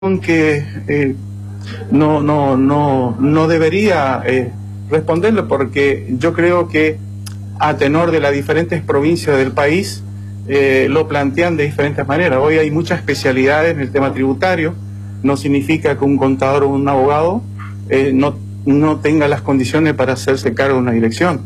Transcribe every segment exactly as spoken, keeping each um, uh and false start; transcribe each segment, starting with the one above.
que eh, no, no, no, no debería eh, responderle, porque yo creo que a tenor de las diferentes provincias del país eh, lo plantean de diferentes maneras. Hoy hay muchas especialidades en el tema tributario. No significa que un contador o un abogado eh, no, no tenga las condiciones para hacerse cargo de una dirección.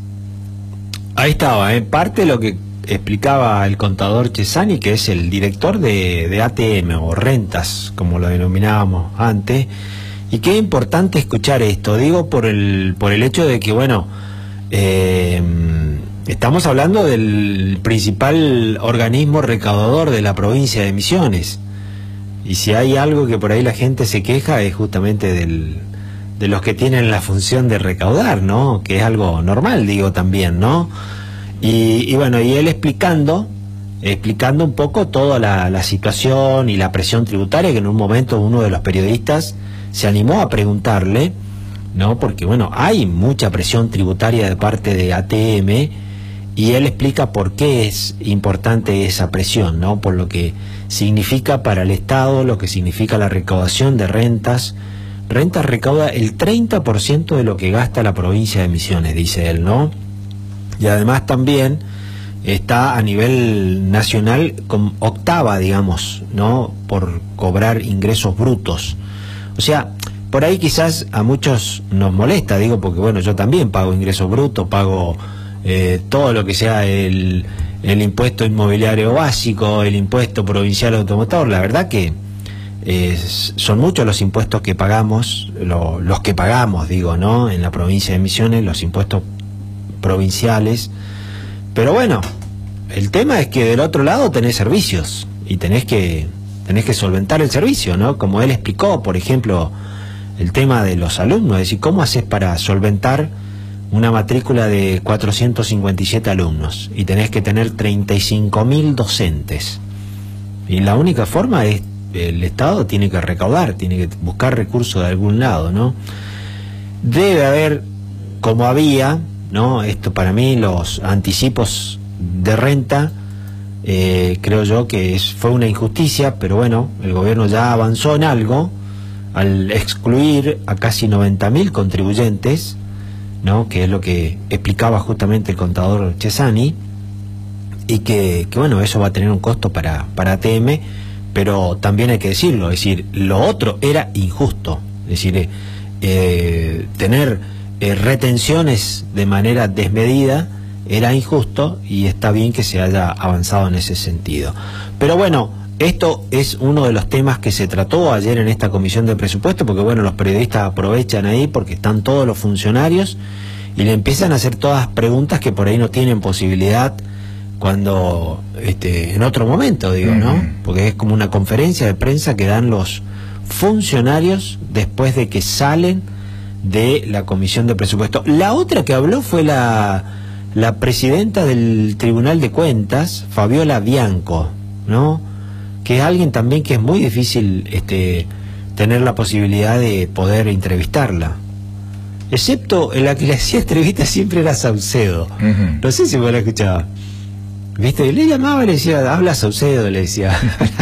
Ahí estaba, ¿eh? Parte de lo que explicaba el contador Chesani, que es el director de, de A T M o rentas, como lo denominábamos antes. Y qué importante escuchar esto, digo por el, por el hecho de que, bueno, eh, estamos hablando del principal organismo recaudador de la provincia de Misiones. Y si hay algo que por ahí la gente se queja es justamente del, de los que tienen la función de recaudar, ¿no? Que es algo normal, digo también, ¿no? Y, y bueno, y él explicando, explicando un poco toda la, la situación y la presión tributaria, que en un momento uno de los periodistas se animó a preguntarle, ¿no? Porque bueno, hay mucha presión tributaria de parte de A T M, y él explica por qué es importante esa presión, ¿no? Por lo que significa para el Estado, lo que significa la recaudación de rentas. Rentas recauda el treinta por ciento de lo que gasta la provincia de Misiones, dice él, ¿no? Y además también está a nivel nacional con octava, digamos, ¿no? Por cobrar ingresos brutos. O sea, por ahí quizás a muchos nos molesta, digo, porque bueno, yo también pago ingresos brutos, pago eh, todo lo que sea el, el impuesto inmobiliario básico, el impuesto provincial automotor. La verdad que eh, son muchos los impuestos que pagamos, lo, los que pagamos, digo, ¿no? En la provincia de Misiones, los impuestos provinciales. Pero bueno, el tema es que del otro lado tenés servicios y tenés que tenés que solventar el servicio, ¿no? Como él explicó, por ejemplo, el tema de los alumnos, es decir, ¿cómo haces para solventar una matrícula de cuatrocientos cincuenta y siete alumnos y tenés que tener treinta y cinco mil docentes? Y la única forma es, el Estado tiene que recaudar, tiene que buscar recursos de algún lado, ¿no? Debe haber, como había, ¿no? Esto para mí, los anticipos de renta, eh, creo yo que es, fue una injusticia, pero bueno, el gobierno ya avanzó en algo al excluir a casi noventa mil contribuyentes, ¿no? Que es lo que explicaba justamente el contador Chesani, y que, que bueno, eso va a tener un costo para, para A T M, pero también hay que decirlo, es decir, lo otro era injusto, es decir, eh, tener Eh, retenciones de manera desmedida era injusto, y está bien que se haya avanzado en ese sentido. Pero bueno, esto es uno de los temas que se trató ayer en esta comisión de presupuesto, porque bueno, los periodistas aprovechan ahí porque están todos los funcionarios y le empiezan a hacer todas preguntas que por ahí no tienen posibilidad cuando este, en otro momento, digo, ¿no? Porque es como una conferencia de prensa que dan los funcionarios después de que salen de la comisión de presupuesto. La otra que habló fue la, la presidenta del Tribunal de Cuentas, Fabiola Bianco, ¿no? Que es alguien también que es muy difícil este, tener la posibilidad de poder entrevistarla. Excepto en la que le hacía entrevistas siempre era Saucedo. Uh-huh. No sé si vos la escuchabas. ¿Viste? Le llamaba y le decía, habla Saucedo, le decía.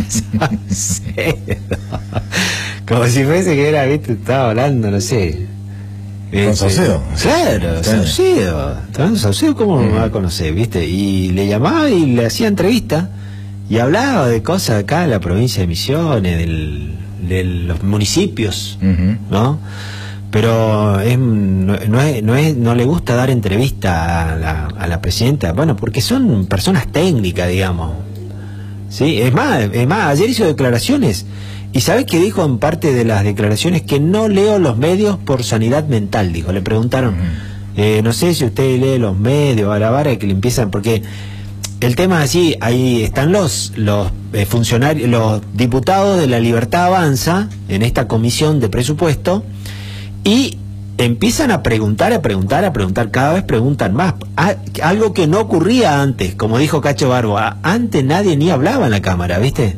Saucedo. Como si fuese que era, ¿viste? Estaba hablando, no sé. ¿Con Saucedo? Claro, Saucedo. Saucedo, ¿cómo me va a conocer, viste? Y le llamaba y le hacía entrevista y hablaba de cosas acá en la provincia de Misiones, del, de los municipios, uh-huh. ¿no? Pero es, no, no, es, no, es, no le gusta dar entrevista a la, a la presidenta, bueno, porque son personas técnicas, digamos. Sí, es más, es más, ayer hizo declaraciones. ¿Y sabés qué dijo en parte de las declaraciones? Que no leo los medios por sanidad mental, dijo. Le preguntaron, eh, no sé si usted lee los medios, a la vara que le empiezan, porque el tema es así, ahí están los, los eh, funcionarios, los diputados de La Libertad Avanza, en esta comisión de presupuesto, y empiezan a preguntar, a preguntar, a preguntar, cada vez preguntan más. Ah, algo que no ocurría antes, como dijo Cacho Barba, antes nadie ni hablaba en la Cámara, ¿viste?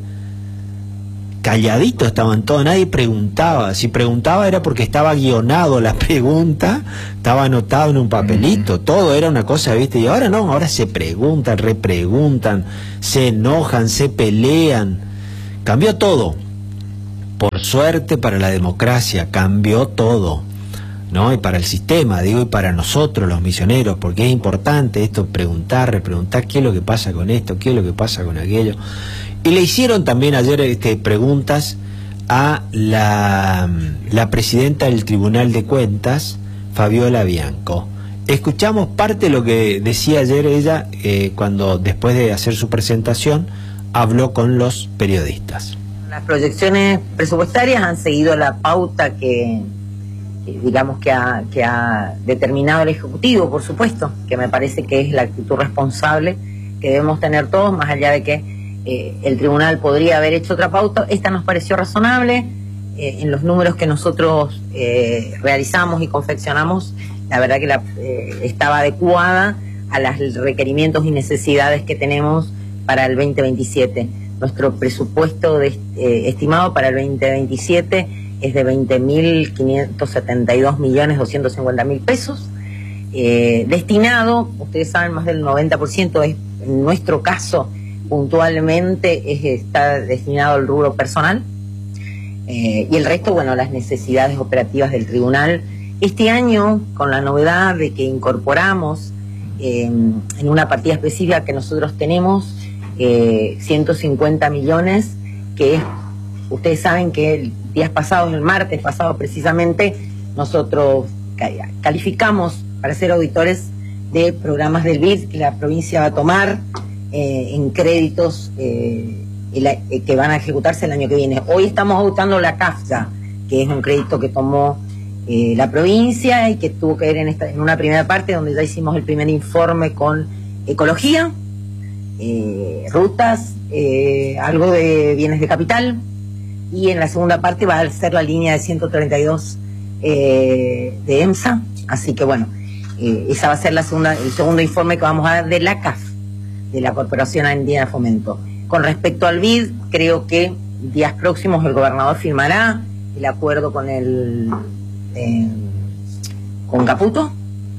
Calladitos estaban todos, nadie preguntaba. Si preguntaba era porque estaba guionado la pregunta, estaba anotado en un papelito, uh-huh. Todo era una cosa, ¿viste? Y ahora no, ahora se preguntan, repreguntan, se enojan, se pelean, cambió todo. por suerte para la democracia, cambió todo, ¿no? Y para el sistema, digo, y para nosotros los misioneros, porque es importante esto, preguntar, repreguntar qué es lo que pasa con esto, qué es lo que pasa con aquello. Y le hicieron también ayer este, preguntas a la, la presidenta del Tribunal de Cuentas, Fabiola Bianco. Escuchamos parte de lo que decía ayer ella eh, cuando, después de hacer su presentación, habló con los periodistas. Las proyecciones presupuestarias han seguido la pauta que, que digamos que ha, que ha determinado el Ejecutivo, por supuesto, que me parece que es la actitud responsable que debemos tener todos, más allá de que eh, el tribunal podría haber hecho otra pauta. Esta nos pareció razonable, eh, en los números que nosotros eh, realizamos y confeccionamos, la verdad que la, eh, estaba adecuada a los requerimientos y necesidades que tenemos para el veinte veintisiete. Nuestro presupuesto de, eh, estimado para el veinte veintisiete es de veinte mil quinientos setenta y dos millones doscientos cincuenta mil pesos. Eh, destinado, ustedes saben, más del noventa por ciento es, en nuestro caso, puntualmente, es, está destinado al rubro personal. Eh, y el resto, bueno, las necesidades operativas del tribunal. Este año, con la novedad de que incorporamos eh, en una partida específica que nosotros tenemos, Eh, ciento cincuenta millones, que es, ustedes saben que el días pasados, el martes pasado precisamente, nosotros calificamos para ser auditores de programas del B I D que la provincia va a tomar eh, en créditos eh, el, eh, que van a ejecutarse el año que viene. Hoy estamos auditando la C A F ya, que es un crédito que tomó eh, la provincia y que tuvo que ver en, esta, en una primera parte donde ya hicimos el primer informe con ecología, Eh, rutas, eh, algo de bienes de capital, y en la segunda parte va a ser la línea de ciento treinta y dos eh, de EMSA, así que bueno, eh, esa va a ser la segunda, el segundo informe que vamos a dar de la C A F, de la Corporación Andina de Fomento. Con respecto al B I D, creo que días próximos el gobernador firmará el acuerdo con el eh, con Caputo,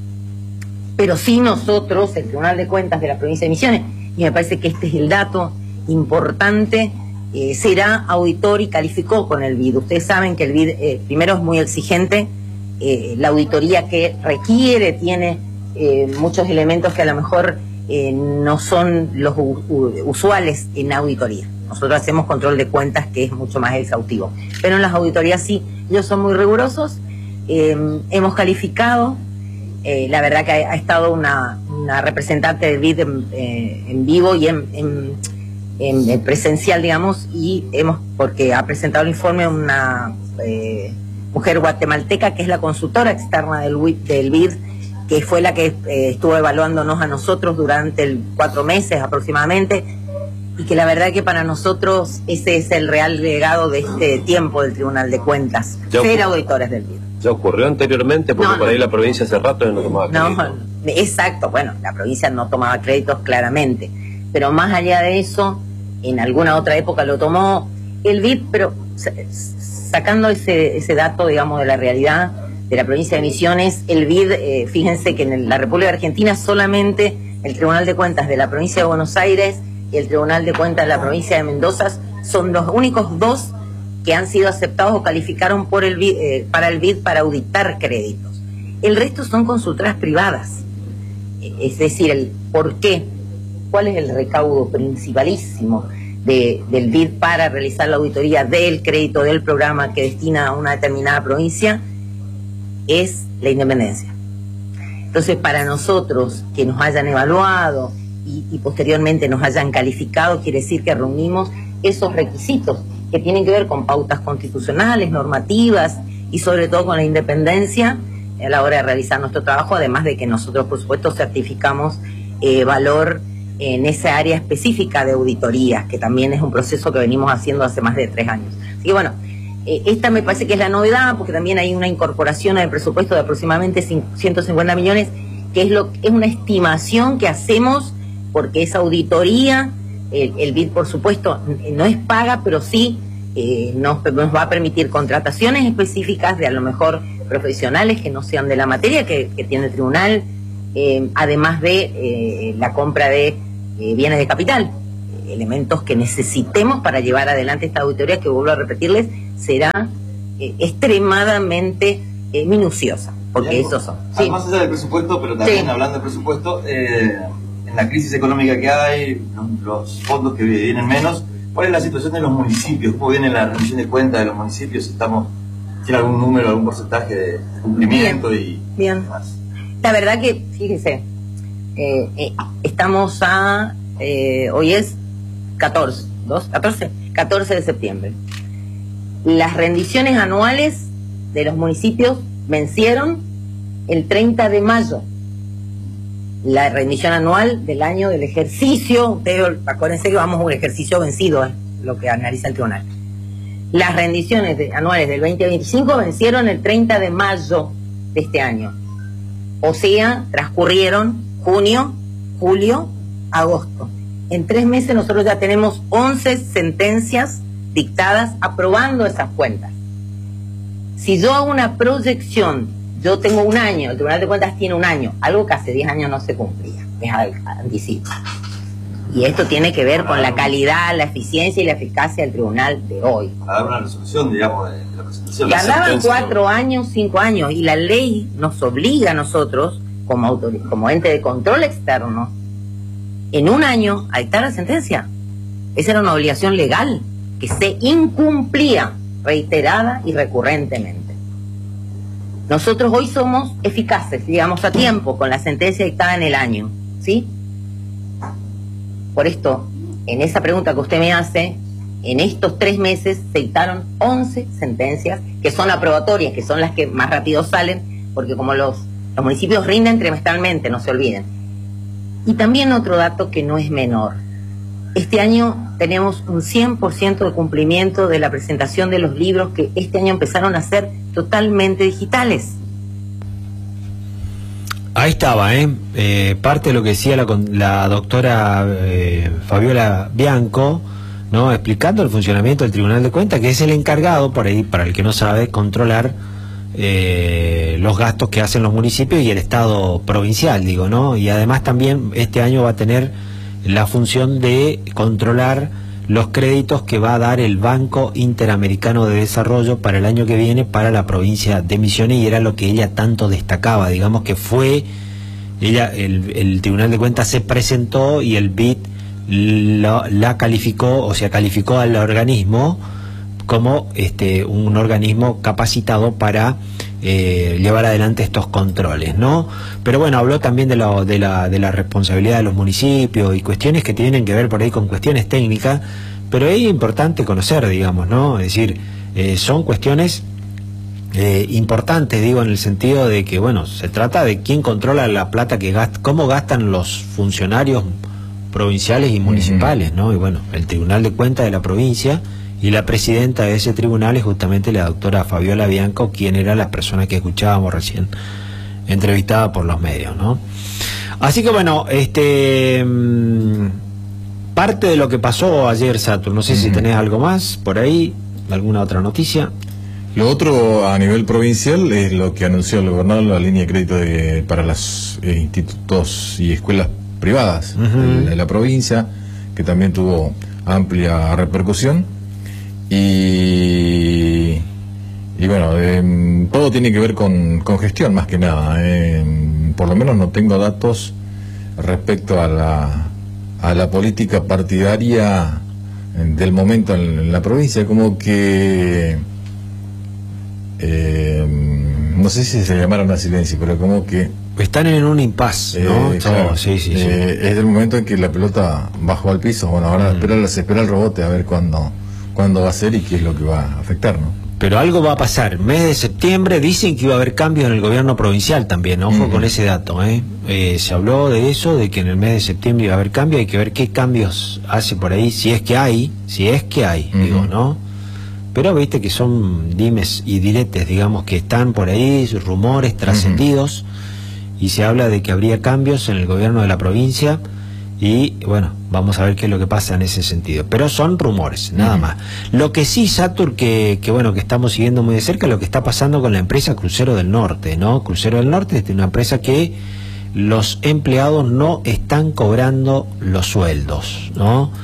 pero sí nosotros, el Tribunal de Cuentas de la provincia de Misiones, y me parece que este es el dato importante, eh, será auditor y calificó con el B I D. Ustedes saben que el B I D eh, primero es muy exigente, eh, la auditoría que requiere tiene eh, muchos elementos que a lo mejor eh, no son los usuales en auditoría. Nosotros hacemos control de cuentas que es mucho más exhaustivo, pero en las auditorías sí, ellos son muy rigurosos. Eh, hemos calificado. Eh, la verdad que ha, ha estado una, una representante del B I D en, eh, en vivo y en, en, en, en presencial, digamos, y hemos, porque ha presentado el informe una eh, mujer guatemalteca que es la consultora externa del, del B I D, que fue la que eh, estuvo evaluándonos a nosotros durante el cuatro meses aproximadamente, y que la verdad que para nosotros ese es el real legado de este tiempo del Tribunal de Cuentas, ser auditores del B I D. ¿Ya ocurrió anteriormente? Porque no, por ahí no. La provincia hace rato no tomaba créditos. No, exacto, bueno, la provincia no tomaba créditos claramente, pero más allá de eso, en alguna otra época lo tomó el B I D, pero sacando ese, ese dato, digamos, de la realidad de la provincia de Misiones, el B I D, eh, fíjense que en la República Argentina solamente el Tribunal de Cuentas de la provincia de Buenos Aires y el Tribunal de Cuentas de la provincia de Mendoza son los únicos dos que han sido aceptados o calificaron por el B I D, eh, para el B I D para auditar créditos. El resto son consultoras privadas. Es decir, el por qué, cuál es el recaudo principalísimo de, del B I D para realizar la auditoría del crédito del programa que destina a una determinada provincia, es la independencia. Entonces, para nosotros que nos hayan evaluado y, y posteriormente nos hayan calificado, quiere decir que reunimos esos requisitos que tienen que ver con pautas constitucionales, normativas y sobre todo con la independencia a la hora de realizar nuestro trabajo, además de que nosotros, por supuesto, certificamos eh, valor en esa área específica de auditorías, que también es un proceso que venimos haciendo hace más de tres años. Así que bueno, eh, esta me parece que es la novedad, porque también hay una incorporación al presupuesto de aproximadamente ciento cincuenta millones, que es, lo, es una estimación que hacemos, porque esa auditoría, el, el B I D, por supuesto, no es paga, pero sí eh, nos, nos va a permitir contrataciones específicas de a lo mejor profesionales que no sean de la materia que, que tiene el tribunal, eh, además de eh, la compra de eh, bienes de capital. elementos que necesitemos para llevar adelante esta auditoría, que vuelvo a repetirles, será eh, extremadamente eh, minuciosa, porque esos son. Sí. Más allá del presupuesto, pero también sí. Hablando del presupuesto, eh, en la crisis económica que hay, los fondos que vienen menos, ¿cuál es la situación de los municipios? ¿Cómo viene la rendición de cuentas de los municipios? ¿Estamos, tiene algún número, algún porcentaje de cumplimiento? Bien, y bien. Más? La verdad que, fíjese, eh, eh, estamos a, eh, hoy es catorce, ¿dos? catorce, catorce de septiembre. Las rendiciones anuales de los municipios vencieron el treinta de mayo. La rendición anual del año del ejercicio, ustedes acuérdense que vamos a un ejercicio vencido, ¿eh? Lo que analiza el tribunal. Las rendiciones de, anuales del veinte veinticinco vencieron el treinta de mayo de este año. O sea, transcurrieron junio, julio, agosto. En tres meses nosotros ya tenemos once sentencias dictadas aprobando esas cuentas. Si yo hago una proyección, yo tengo un año, el Tribunal de Cuentas tiene un año, algo que hace diez años no se cumplía, es anticipo. Y esto tiene que ver con la calidad, la eficiencia y la eficacia del tribunal de hoy. Para dar una resolución, digamos, de, de la presentación. Y andaban cuatro años, cinco años, y la ley nos obliga a nosotros, como, autor, como ente de control externo, en un año a dictar la sentencia. Esa era una obligación legal que se incumplía reiterada y recurrentemente. Nosotros hoy somos eficaces, digamos, a tiempo con la sentencia dictada en el año, ¿sí? Por esto, en esa pregunta que usted me hace, en estos tres meses se dictaron once sentencias que son aprobatorias, que son las que más rápido salen, porque como los, los municipios rinden trimestralmente, no se olviden. Y también otro dato que no es menor. Este año tenemos un cien por ciento de cumplimiento de la presentación de los libros que este año empezaron a ser totalmente digitales. Ahí estaba, ¿eh? Eh, parte de lo que decía la, la doctora eh, Fabiola Bianco, ¿no? Explicando el funcionamiento del Tribunal de Cuentas, que es el encargado, por ahí, para el que no sabe, controlar eh, los gastos que hacen los municipios y el Estado provincial, digo, ¿no? Y además también este año va a tener la función de controlar los créditos que va a dar el Banco Interamericano de Desarrollo para el año que viene para la provincia de Misiones, y era lo que ella tanto destacaba, digamos que fue, ella el, el Tribunal de Cuentas se presentó y el B I D la, la calificó, o sea, calificó al organismo como este un organismo capacitado para eh, llevar adelante estos controles, ¿no? Pero bueno, habló también de, lo, de, la, de la responsabilidad de los municipios y cuestiones que tienen que ver por ahí con cuestiones técnicas, pero es importante conocer, digamos, ¿no? Es decir, eh, son cuestiones eh, importantes, digo, en el sentido de que, bueno, se trata de quién controla la plata que gasta, cómo gastan los funcionarios provinciales y municipales, uh-huh. ¿no? Y bueno, el Tribunal de Cuentas de la provincia, y la presidenta de ese tribunal es justamente la doctora Fabiola Bianco, quien era la persona que escuchábamos recién entrevistada por los medios, ¿no? Así que bueno, este parte de lo que pasó ayer, Satur, no sé uh-huh. si tenés algo más por ahí, alguna otra noticia. Lo otro a nivel provincial es lo que anunció el gobernador, la línea de crédito de, para los eh, institutos y escuelas privadas uh-huh. de, de la provincia, que también tuvo amplia repercusión. Y, y bueno, eh, todo tiene que ver con, con gestión más que nada. Eh, por lo menos no tengo datos respecto a la, a la política partidaria del momento en, en la provincia, como que eh, no sé si se llamaron a silencio, pero como que están en un impasse, ¿no? Eh, claro, oh, sí, sí, sí. Eh, es el momento en que la pelota bajó al piso. Bueno, ahora mm. espera, se espera el rebote a ver cuándo cuándo va a ser y qué es lo que va a afectar, ¿no? Pero algo va a pasar. Mes de septiembre dicen que iba a haber cambios en el gobierno provincial también, ojo uh-huh. con ese dato, ¿eh? Eh, se habló de eso, de que en el mes de septiembre iba a haber cambios, hay que ver qué cambios hace por ahí, si es que hay, si es que hay, uh-huh. digo, ¿no? Pero viste que son dimes y diretes, digamos, que están por ahí, rumores trascendidos, uh-huh. y se habla de que habría cambios en el gobierno de la provincia. Y bueno, vamos a ver qué es lo que pasa en ese sentido. Pero son rumores, nada uh-huh. más. Lo que sí, Satur, que, que bueno, que estamos siguiendo muy de cerca, lo que está pasando con la empresa Crucero del Norte, ¿no? Crucero del Norte es una empresa que los empleados no están cobrando los sueldos, ¿no?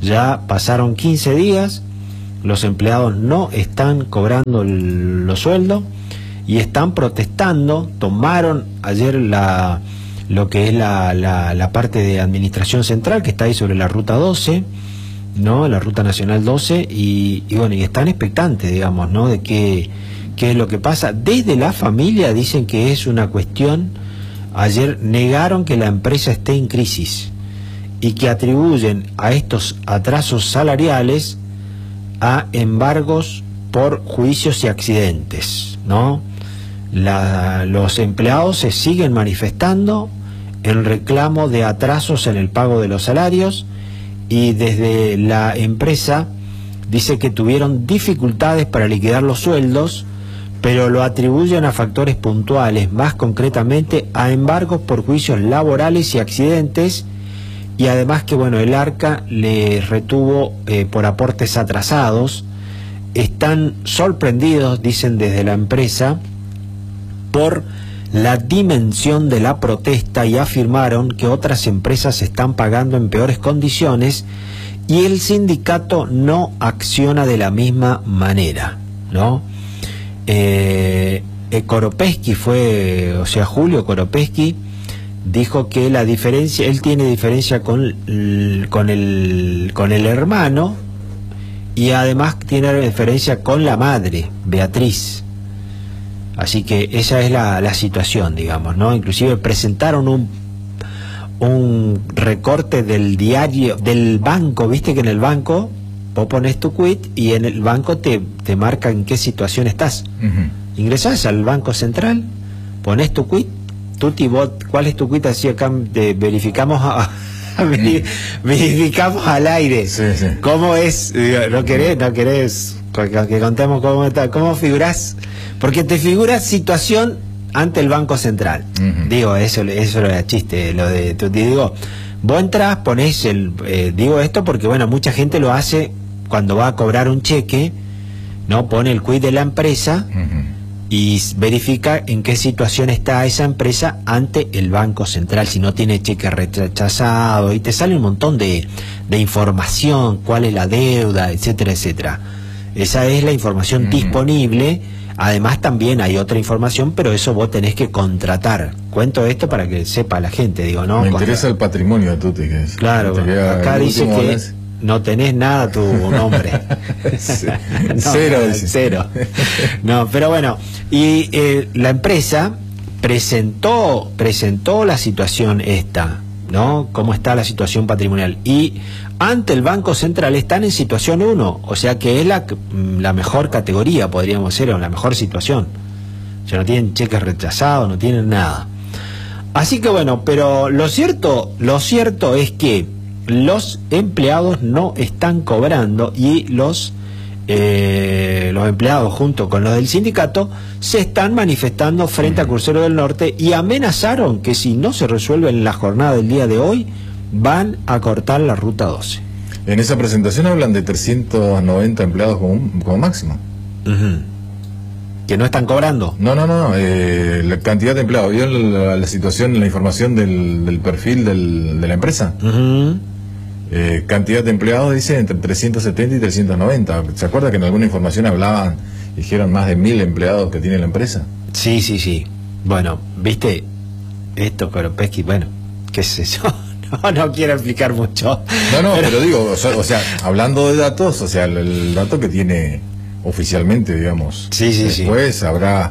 Ya pasaron quince días, los empleados no están cobrando el, los sueldos y están protestando. Tomaron ayer la, lo que es la, la, la parte de administración central que está ahí sobre la ruta doce, ¿no? La ruta nacional doce, y, y bueno, y están expectantes, digamos, ¿no? De qué, qué es lo que pasa. Desde la familia dicen que es una cuestión, ayer negaron que la empresa esté en crisis y que atribuyen a estos atrasos salariales a embargos por juicios y accidentes, ¿no? La, los empleados se siguen manifestando en reclamo de atrasos en el pago de los salarios, y desde la empresa dice que tuvieron dificultades para liquidar los sueldos, pero lo atribuyen a factores puntuales, más concretamente a embargos por juicios laborales y accidentes, y además que bueno, el ARCA le retuvo eh, por aportes atrasados. Están sorprendidos, dicen desde la empresa, por la dimensión de la protesta, y afirmaron que otras empresas están pagando en peores condiciones y el sindicato no acciona de la misma manera, ¿no? Eh, Koropesky fue, o sea, Julio Koropesky dijo que la diferencia, él tiene diferencia con el, con el, con el hermano, y además tiene diferencia con la madre, Beatriz. Así que esa es la, la situación, digamos, ¿no? Inclusive presentaron un un recorte del diario, del banco. Viste que en el banco vos pones tu quit y en el banco te, te marca en qué situación estás. Uh-huh. Ingresás al Banco Central, pones tu quit, Tutibot, ¿cuál es tu quit? Así acá de, verificamos a, a ver, verificamos al aire. Sí, sí. ¿Cómo es? No querés, no querés que contemos cómo está, cómo figurás, porque te figura situación ante el Banco Central. Uh-huh. Digo, eso, eso era chiste, lo de Tuti. Digo, vos entras, ponés el, eh, digo esto porque bueno, mucha gente lo hace cuando va a cobrar un cheque, ¿no? Pone el quit de la empresa. Uh-huh. Y verifica en qué situación está esa empresa ante el Banco Central, si no tiene cheque rechazado, y te sale un montón de, de información, cuál es la deuda, etcétera, etcétera. Esa es la información uh-huh. disponible. Además también hay otra información, pero eso vos tenés que contratar. Cuento esto para que sepa la gente, digo, ¿no? Me Contra... interesa el patrimonio de Tuti, que es. Claro, acá dice que mes. No tenés nada tu nombre. no, cero, dice. Cero. No, pero bueno, y eh, la empresa presentó, presentó la situación esta, ¿no? Cómo está la situación patrimonial. Y ante el Banco Central están en situación uno, o sea que es la, la mejor categoría, podríamos ser, o la mejor situación. O sea, no tienen cheques rechazados, no tienen nada. Así que bueno, pero lo cierto, lo cierto es que los empleados no están cobrando, y los eh, los empleados junto con los del sindicato se están manifestando frente a Crucero del Norte, y amenazaron que si no se resuelve en la jornada del día de hoy van a cortar la ruta doce. En esa presentación hablan de trescientos noventa empleados como, como máximo. Uh-huh. ¿Que no están cobrando? No, no, no, eh, la cantidad de empleados. ¿Vio la, la situación, la información del, del perfil del, de la empresa? Uh-huh. Eh, cantidad de empleados dice entre trescientos setenta y trescientos noventa. ¿Se acuerda que en alguna información hablaban, dijeron más de mil empleados que tiene la empresa? Sí, sí, sí. Bueno, viste, esto, Koropesky, bueno, qué sé yo, no, no quiero explicar mucho. No, no, pero, pero digo, o sea, o sea, hablando de datos, o sea, el, el dato que tiene oficialmente, digamos. Sí, sí, después sí. habrá...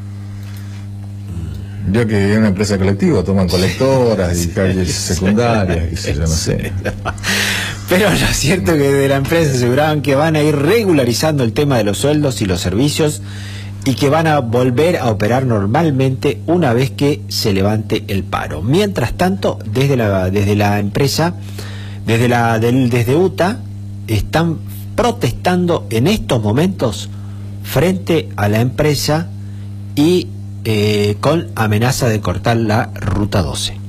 Yo que es una empresa colectiva, toman colectoras y calles secundarias, y yo no sé. Pero lo cierto es que de la empresa aseguraban que van a ir regularizando el tema de los sueldos y los servicios, y que van a volver a operar normalmente una vez que se levante el paro. Mientras tanto, desde la, desde la empresa, desde, la, del, desde U T A, están protestando en estos momentos frente a la empresa, y Eh, con amenaza de cortar la ruta doce.